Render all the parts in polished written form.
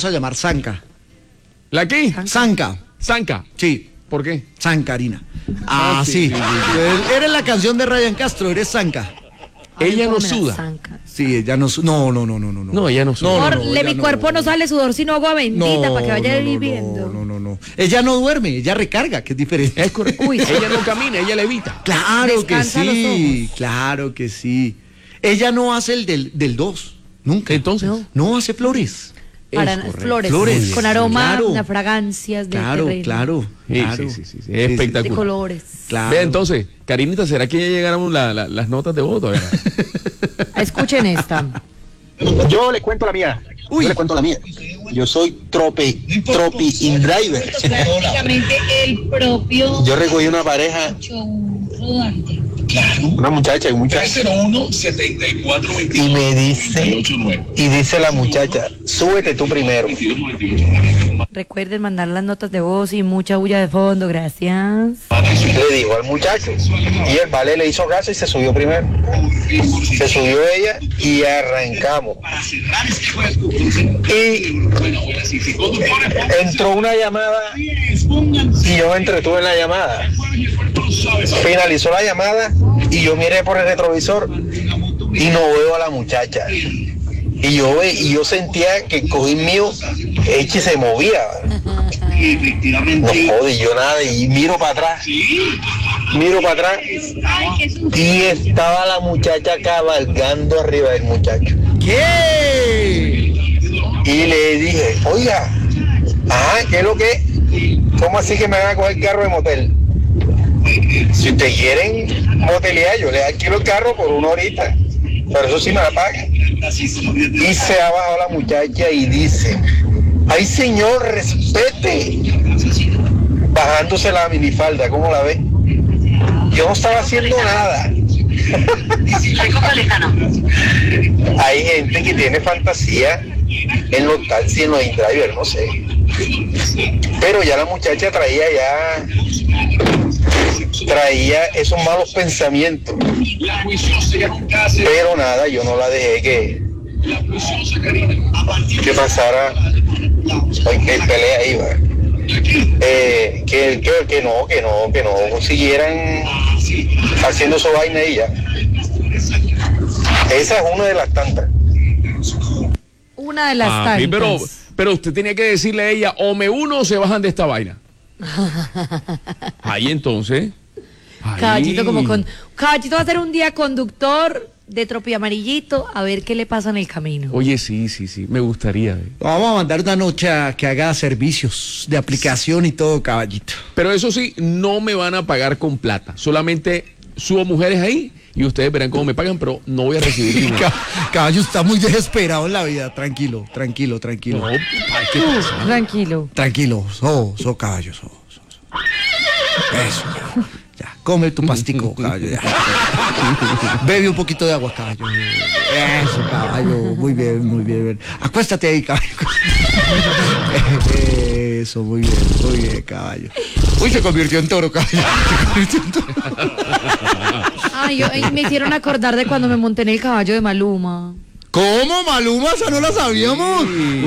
a llamar Zanca. ¿La qué? Zanca. Zanca. Sí. ¿Por qué? Zancarina. Ah, sí. Eres la canción de Ryan Castro, eres Zanca. Ella no suda. Sí, ella no suda. No. No, ella no suda. Mi cuerpo no sale sudor sino agua bendita para que vaya viviendo. No. Ella no duerme, ella recarga, que es diferente. Es correcto. Uy, sí. Ella no camina, ella levita. Claro que Descansa los sí, claro que sí. Ella no hace el del 2, nunca. Entonces. No hace flores. Para correcto. flores, con aroma, Claro. Fragancias de Claro. Sí. Es espectacular. de colores. Claro. Vea, entonces, Karinita, ¿será que ya llegaron las notas de voto? Escuchen esta. Yo le cuento la mía. Yo soy Tropi InDriver. Prácticamente el propio Yo recogí una pareja, rodante. una muchacha y un muchacho. 01 74 Y me dice, y dice la muchacha, súbete tú primero. Recuerden mandar las notas de voz y mucha bulla de fondo, gracias. Le dijo al muchacho. Y el vale le hizo caso y se subió primero. Se subió ella y arrancamos. Y entró una llamada y yo me entretuve en la llamada. Finalizó la llamada y yo miré por el retrovisor y no veo a la muchacha. Y yo sentía que el cojín mío eche se movía. No jode yo nada y miro para atrás. Y estaba la muchacha cabalgando arriba del muchacho. ¿Qué? Y le dije, oiga, ¿qué es lo que es? ¿Cómo así que me van a coger carro de motel? Si ustedes quieren motelear, yo les alquilo el carro por 1 horita, pero eso sí me la pagan. Y se ha bajado la muchacha y dice, ay señor, respete. Bajándose la minifalda, ¿cómo la ve? Yo no estaba haciendo nada. Hay gente que tiene fantasía en los taxis, en los InDriver, no sé. Pero ya la muchacha traía esos malos pensamientos. Pero nada, yo no la dejé que pasara. Hoy que pelea iba. Que no siguieran haciendo su vaina y ya. Esa es una de las tantas. Una de las tantas. Sí, pero usted tenía que decirle a ella, o me uno o se bajan de esta vaina. Ahí entonces. Caballito Caballito va a ser un día conductor de Tropi Amarillito, a ver qué le pasa en el camino. Oye, sí, me gustaría. Vamos a mandar una noche a que haga servicios de aplicación y todo, caballito. Pero eso sí, no me van a pagar con plata. Solamente subo mujeres ahí y ustedes verán cómo me pagan, pero no voy a recibir dinero. Caballo está muy desesperado en la vida. Tranquilo. No, ¿qué pasa? Tranquilo. So caballo, Eso, ya. Come tu pastico, caballo, ya. Bebe un poquito de agua, caballo. Eso, caballo. Muy bien. Acuéstate ahí, caballo. Eso, muy bien, caballo. Uy, se convirtió en toro, caballo. Ay, me hicieron acordar de cuando me monté en el caballo de Maluma. ¿Cómo, Maluma? ¿Esa no la sabíamos?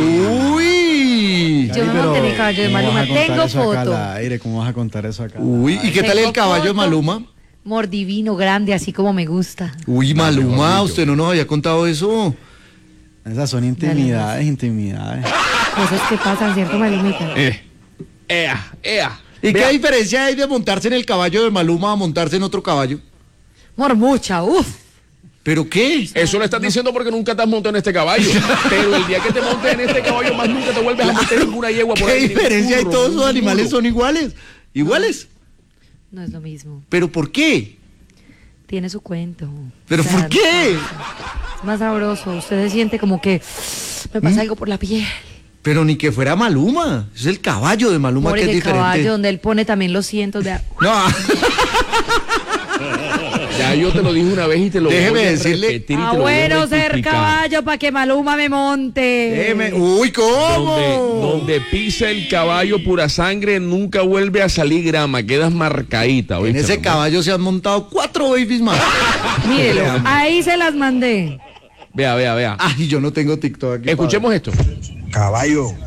Uy. Yo me monté en el caballo de Maluma. Tengo foto. ¿Cómo vas a contar eso acá? Uy, ¿y qué tal el caballo de Maluma? Mordivino, grande, así como me gusta. Uy, Maluma, usted no nos había contado eso. Esas son intimidades. Cosas que pasan, ¿cierto, Malumita? ¿Y qué diferencia hay de montarse en el caballo de Maluma a montarse en otro caballo? Mucha, ¿Pero qué? Eso lo estás diciendo porque nunca te has montado en este caballo. Pero el día que te montes en este caballo, más nunca te vuelves a meter en ninguna yegua por ahí. ¿Qué diferencia hay? Todos los animales son iguales. ¿Iguales? No es lo mismo. ¿Pero por qué? Tiene su cuento. ¿Pero por qué? Es más sabroso. Usted se siente como que me pasa algo por la piel. Pero ni que fuera Maluma. Es el caballo de Maluma que es diferente. El caballo donde él pone también los cientos de... No. Ya yo te lo dije una vez y te lo Déjeme voy a decirle. repetir y te lo voy a bueno ser rectificar. caballo para que Maluma me monte. Uy, ¿cómo? Donde pisa el caballo pura sangre, nunca vuelve a salir grama, quedas marcadita. En ¿oíste, ese hermano? caballo se han montado 4 babies más. Mírelo, ahí se las mandé. Vea. Ay, yo no tengo TikTok aquí. Escuchemos esto. Caballo,